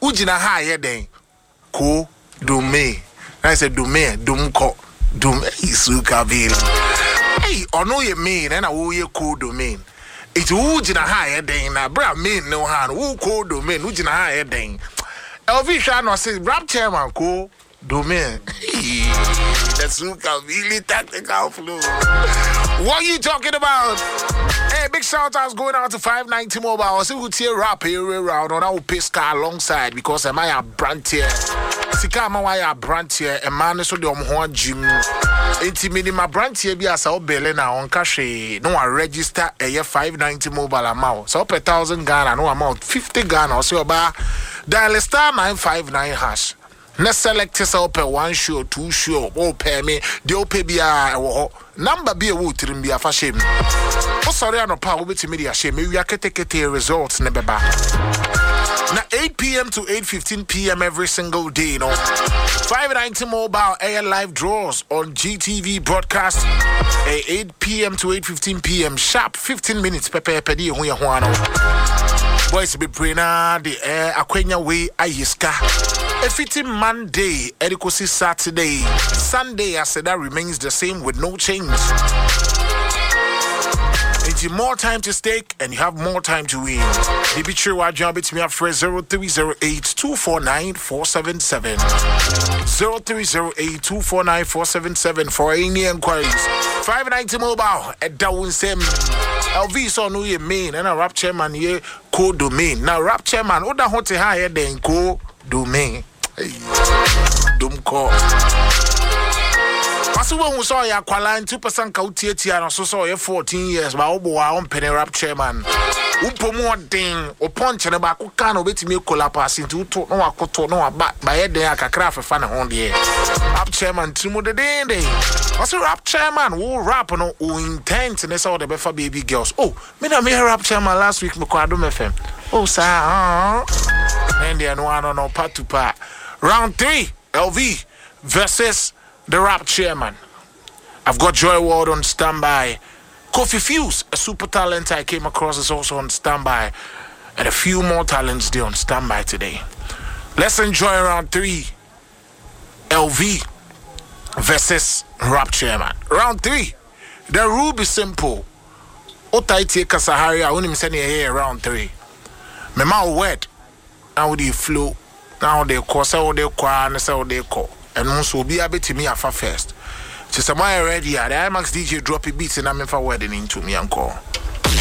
Ujina ha ye den. Ko domain. I said domain, dumko, domain suka bill. Hey, ono ye mean and a wo ye ko domain. It's ujina ha ye den na bra mean no han who ko domain ujina ha ye den. LV Shano says rap chairman ko domain. The suka really tactical flow. What are you talking about? Hey, big shout outs going out to 590 Mobile. I see who tear rap here around on our piss car alongside because am I a brand here? Sika ma why a brand here? A man so the gym. 80 minimum brand here be as our belly now on cash. No one register a year 590 Mobile amount. So up 1,000 Ghana, no amount 50 Ghana or so about dial star 959 hash. Let's select this up a 1 show, 2 show, or pay me, the pay be a number be a wood to be a fashion. Oh, sorry, I know power with media shame. Maybe I can take a results never back. Now 8 p.m. to 8:15 p.m. every single day, you know. 590 Mobile air live draws on GTV broadcast. 8 p.m. to 8:15 p.m. sharp 15 minutes. Pepe pedi huya huano. Boys be praying the air akwenya way ayiska. A fitting Monday, Erikosi Saturday, Sunday, I said that remains the same with no change. It's more time to stake and you have more time to win. Maybe true, our job it's me up for 0308-249-477. 0308-249-477 for any inquiries. 590 Mobile at Darwin Sem. LV so no ye main and a rap chairman ye code domain. Now rap chairman, what the hotel higher than code domain. Dumko. Pasu when saw ya kwalan 2% kautia and so saw 14 years but obo wa on penny rap chairman. Upo more ding or punch and about can wait me cola pass into to no akoto no back by head there kakra for fan on the air. Rap chairman Timo the day. Also rap chairman who rap no who intent and all the befa baby girls. Oh, me na me rap chairman last week me kwado FM. Oh sir, and then one on part to part. Round 3, LV versus the rap chairman. I've got Joy Ward on standby. Kofi Fuse, a super talent I came across, is also on standby. And a few more talents there on standby today. Let's enjoy round 3. LV versus rap chairman. Round 3. The rule be simple. Otaiti Kasahari, I wouldn't send you here round 3. My mouth wet. Now they flow. Now they call, so they call, and so they call. And also be a bit to me afa first. So am I ready? The IMAX DJ drop a beat and I'm in for wedding into me and call.